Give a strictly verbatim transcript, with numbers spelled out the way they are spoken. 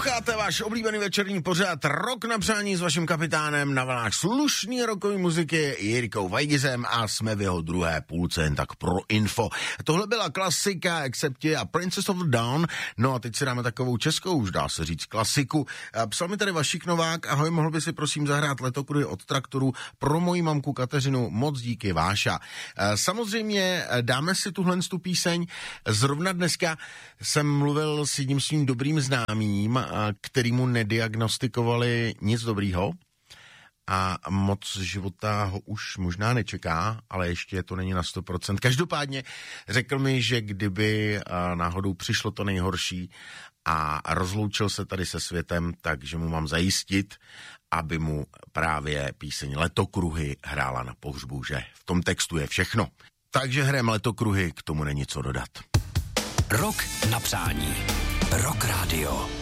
Posloucháte váš oblíbený večerní pořad Rok na přání s vaším kapitánem na vlnách slušný rokový muziky Jirkou Vajgizem a jsme v jeho druhé půlce, jen tak pro info. Tohle byla klasika Accepti a Princess of the Dawn, no a teď si dáme takovou českou, už dá se říct klasiku. Psal mi tady Vašík Novák, ahoj, mohl by si prosím zahrát Letokruhy od traktoru pro moji mamku Kateřinu, moc díky, Váša. Samozřejmě dáme si tuhle tu píseň, zrovna dneska jsem mluvil s jedním svým dobrým známým, kterýmu nediagnostikovali nic dobrýho a moc života ho už možná nečeká, ale ještě to není na sto procent. Každopádně řekl mi, že kdyby náhodou přišlo to nejhorší a rozloučil se tady se světem, takže mu mám zajistit, aby mu právě píseň Letokruhy hrála na pohřbu, že v tom textu je všechno. Takže hrem Letokruhy, k tomu není co dodat. Rok na přání. Rock Radio.